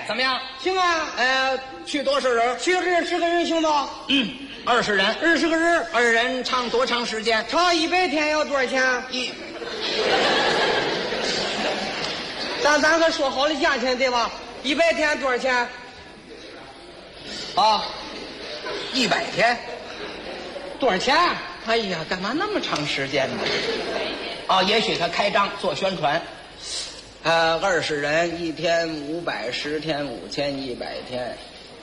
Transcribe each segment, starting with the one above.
怎么样？ 行啊。 去多少人？ 去10个人行不 ？20人。 20个人。 20人唱多长时间？ 唱100天要多少钱？咱可说好了价钱对吧？100天多少钱？啊 ，100天， 多少钱？ 哎呀，干嘛那么长时间呢？哦，也许他开张做宣传。20人1天500，10天5100天。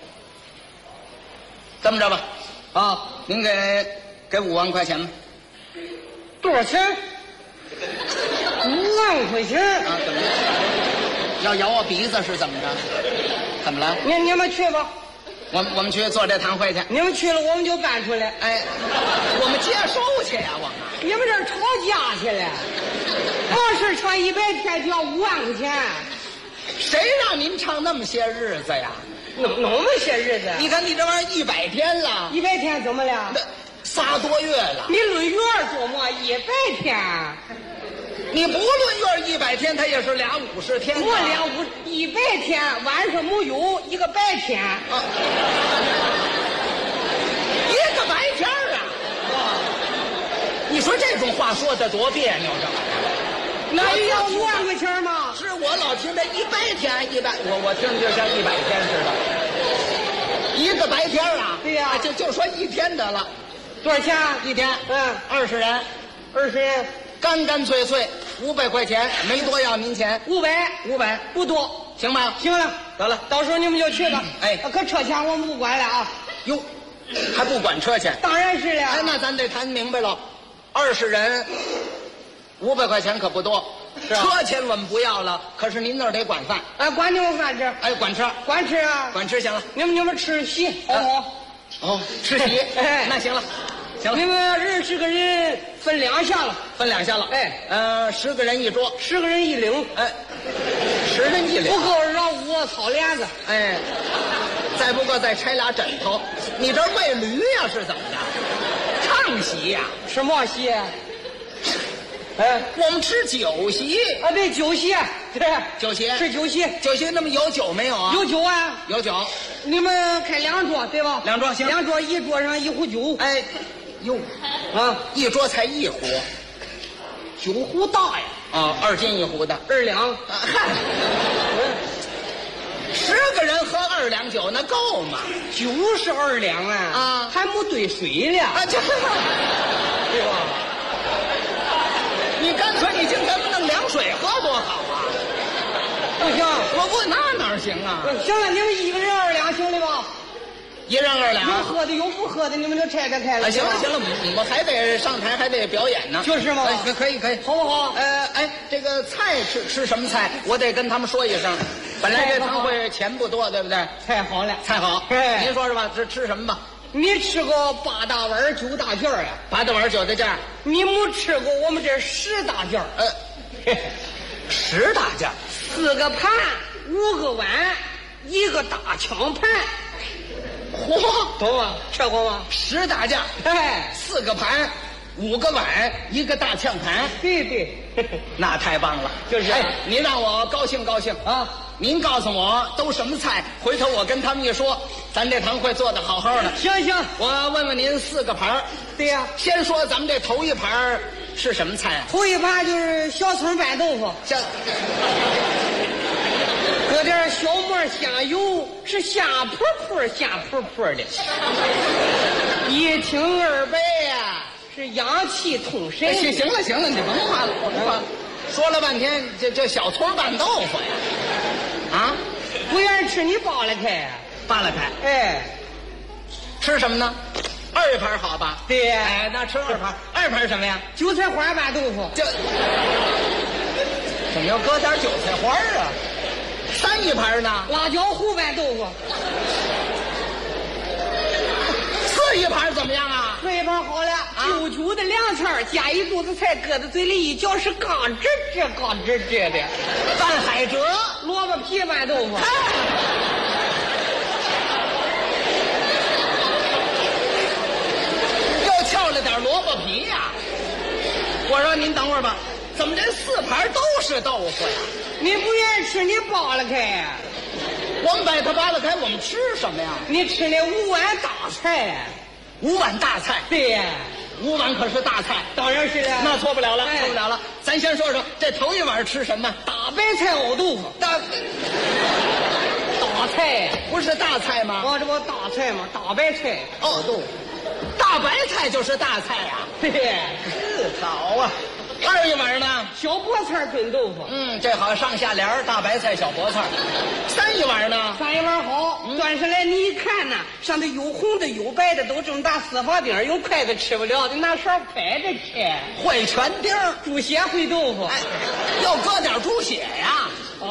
这么着吧，啊，您给5万块钱吧。 多少钱？5万块钱啊？怎么了？要咬我鼻子是怎么着？怎么了？ 你们去吧。 我们去做这堂会去。 你们去了，我们就搬出来。 哎，我们接收去呀，我们。 你们这吵架去了？光是唱100天就要5万块钱。 谁让您唱那么些日子呀？ 那么些日子？ 你看你这玩意儿100天了。 100天怎么了？ 那3多月了。 你论月做么？100天。 你不论月100天，它也是俩50天。 我俩100天，晚上没有一个白天。 啊，一个白天啊！你说这种话说的多别扭，这玩意儿。 那也要5万块钱吗？ 是我老听这100天100，我听着就像100天似的。一个白天啊？ 对呀， 就说1天得了。 多少钱 ？1天？20人 ，20人， 干干脆脆500块钱，没多要您钱。500 不多， 行吧？ 行了， 得了， 到时候你们就去吧。 哎， 可车钱我们不管了啊。 哟，还不管车钱？ 当然是了。 哎，那咱得谈明白了，20人500块钱可不多。车钱我们不要了，可是您那儿得管饭。 哎，管你们饭吃。 哎，管吃， 管吃啊， 管吃行了。 你们吃席好不好？ 哦，吃席。哎，那行了，行了。 你们20个人分2下了， 分2下了。 哎 ，10个人一桌 ，10个人一领。 哎，10人一领。 不够让我操帘子。 哎，再不够再拆俩枕头。你这喂驴呀是怎么着？唱席呀？ 吃嘛席？哎， 我们吃酒席啊，对，酒席，对， 酒席吃酒席， 酒席那么有酒没有啊？ 有酒啊， 有酒。 你们开2桌对吧 ？2桌行 ，2桌一桌上1壶酒。 哎，哟，啊，一桌才1壶，9壶大呀！啊，2斤1壶的 ，2两。 嗨，10个人喝2两酒那够吗？ 酒是2两啊， 啊， 还没兑水了啊，这对吧？ 你干脆你今天不弄凉水喝多好啊！ 不行， 我不哪行啊？ 行了，你们1个人2两行了吧 ？1人2两。 有喝的有不喝的，你们就拆开了。 行了，我还得上台，还得表演呢。 就是嘛。 可以， 好不好？ 这个菜吃什么菜？我得跟他们说一声。本来这堂会钱不多，对不对？ 菜好了， 菜好。 哎， 您说是吧？吃什么吧？ 你吃过8大碗9大件呀 ？8大碗9大件。 你没吃过我们这10大件 10大件 ，4个盘，5个碗，1个大枪盘。 嚯， 懂吗？吃过吗 ？10大件， 哎 ，4个盘，5个碗，1个大炝盘。 对， 那太棒了。 就是， 哎，您让我高兴高兴啊！ 您告诉我都什么菜，回头我跟他们一说，咱这堂会做得好好的。 行， 我问问您4个盘。 对呀， 先说咱们这头一盘是什么菜啊？ 头一盘就是小葱拌豆腐，搁点小末香油，是香扑扑的。一听2白呀，是阳气通神。 行了，你甭夸了，说了半天，这小葱拌豆腐呀，啊， 不愿意吃你扒拉开呀，哎， 吃什么呢？2盘好吧？ 对， 哎，那吃2盘。2盘什么呀？ 韭菜花拌豆腐。 怎么要搁点韭菜花啊？3一盘呢？ 辣椒糊拌豆腐。 4一盘怎么样啊 ？4一盘好了，久的凉菜，加一肚子菜，搁在嘴里一嚼是刚吱吱的。 拌海蜇， 萝卜皮拌豆腐。 又翘了点萝卜皮呀！我说您等会儿吧，怎么这4盘都是豆腐呀？ 你不愿意吃，你扒拉开呀。 我们把它扒拉开，我们吃什么呀？ 你吃那5碗大菜 5碗大菜。 对呀 ，5碗可是大菜。 当然是了。 那错不了了， 哎错不了了。咱先说说这头一碗吃什么？ 大白菜熬豆腐。大菜不是大菜吗？ 这不大菜吗？大白菜熬豆腐。 大白菜就是大菜呀。 嘿嘿， 是好啊。二一碗呢？ 小菠菜炖豆腐。 这好，上下联大白菜小菠菜。三一碗呢？ 三一碗好，端上来你一看呐，上头有红的有白的，都这么大四方丁，用筷子吃不了，得拿勺拍着吃。 烩全丁， 猪血烩豆腐。 哎，要搁点猪血呀。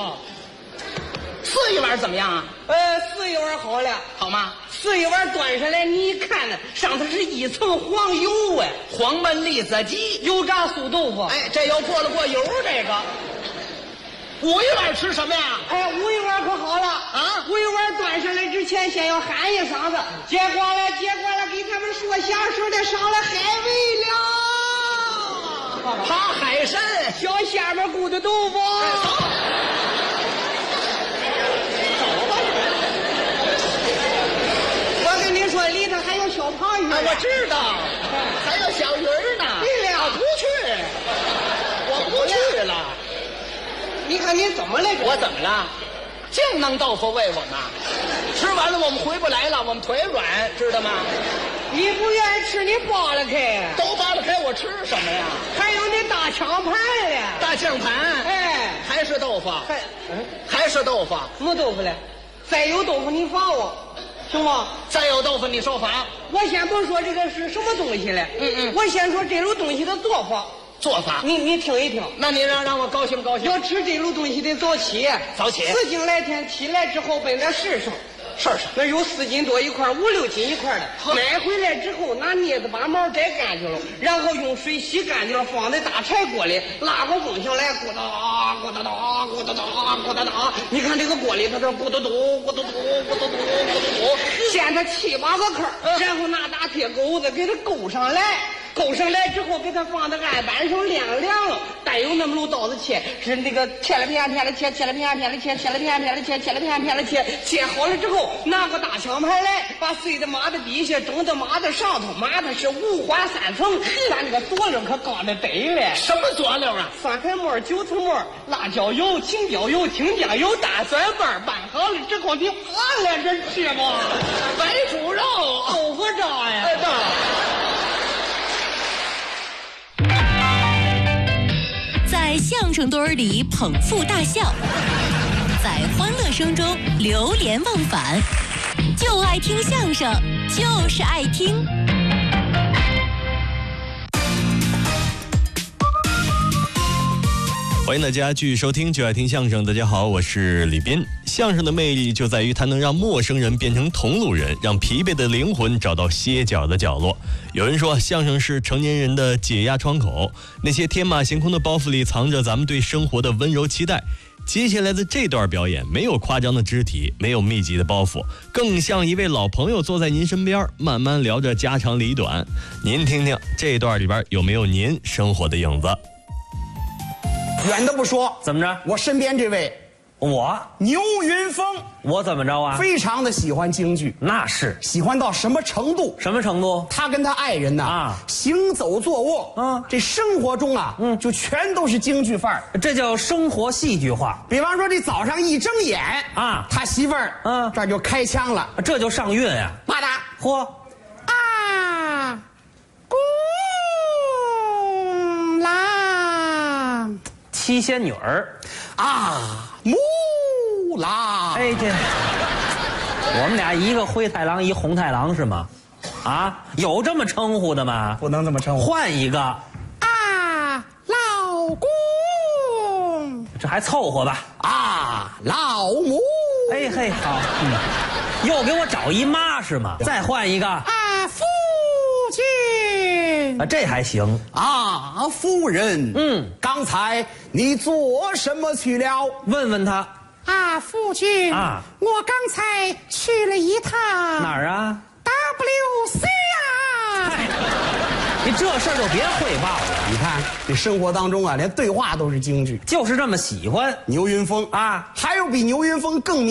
四一碗怎么样啊？ 四一碗好了， 好吗？ 四一碗端上来，你一看呢，上头是一层黄油啊， 黄焖栗子鸡， 油炸素豆腐。 哎，这又过了过油，这个。五一碗吃什么呀？ 五一碗可好了啊！五一碗端上来之前，先要喊一嗓子，接过来，接过来，给他们说相声的上来海味了。 扒海参， 小下边咕的豆腐。里头还有小胖鱼， 我知道，还有小鱼呢。 对了， 不去，我不去了。 你看你怎么了？ 我怎么了？净弄豆腐喂我们，吃完了我们回不来了，我们腿软，知道吗？ 你不愿意吃，你扒拉开， 都扒拉开，我吃什么呀？ 还有那大枪盘嘞， 大酱盘，还是豆腐，还是豆腐， 什么豆腐嘞？再有豆腐你罚我。行吗？ 再有豆腐你受罚。 我先不说这个是什么东西了，我先说这种东西的做法。 做法， 你听一听。 那你让我高兴高兴。 要吃这种东西得早起， 早起。 4斤来天起来之后奔那市上。 市上那有4斤多一块，5、6斤一块的。买回来之后，拿镊子把毛摘干净了，然后用水洗干净了，放在大柴锅里，拉个风上来，咕哒咕哒哒咕哒哒咕哒哒。你看这个锅里头这咕嘟嘟咕嘟嘟咕嘟嘟咕嘟嘟，掀它7、8个坑，然后拿大铁钩子给它勾上来。勾上来之后，给它放在案板上晾凉了。带有那么路刀子切，是那个切了片片的切，切了片片的切，切了片片的切，切了片片的切。切好了之后，拿个大枪盘来，把碎的码在底下，整的码在上头，码的是5花3层。咱这个佐料可高的得了。 什么佐料啊 ？3层末、9层末、辣椒油、青椒油、青酱油、大蒜瓣，拌好了之后，你扒拉着吃吧。 白煮肉、 豆腐渣呀！ 在相声堆儿里捧腹大笑，在欢乐声中流连忘返，就爱听相声，就是爱听。 欢迎大家继续收听就爱听相声。大家好，我是李斌。相声的魅力就在于它能让陌生人变成同路人，让疲惫的灵魂找到歇脚的角落。有人说相声是成年人的解压窗口，那些天马行空的包袱里藏着咱们对生活的温柔期待。接下来的这段表演没有夸张的肢体，没有密集的包袱，更像一位老朋友坐在您身边，慢慢聊着家长里短。您听听这段里边有没有您生活的影子？ 远的不说， 怎么着？ 我身边这位， 我牛云峰， 我怎么着啊？ 非常的喜欢京剧， 那是喜欢到什么程度？ 什么程度？ 他跟他爱人呐，行走坐卧，这生活中啊，就全都是京剧范儿， 这叫生活戏剧化。 比方说，这早上一睁眼啊， 他媳妇儿，这就开腔了， 这就上韵呀， 吧嗒， 嚯， 啊，咕啦。 七仙女儿， 木啦， 哎，这我们俩一个灰太狼，一红太狼是吗？啊，有这么称呼的吗？ 不能这么称呼， 换一个。 老公， 这还凑合吧。 老母， 哎嘿，好，又给我找一妈是吗？再换一个。 父亲， 这还行。 夫人，刚才你做什么去了？ 问问他。 父亲，我刚才去了一趟哪儿啊 ？WC 啊！ 你这事儿就别汇报了。 你看，这生活当中啊，连对话都是京剧， 就是这么喜欢牛云峰啊。 还有比牛云峰更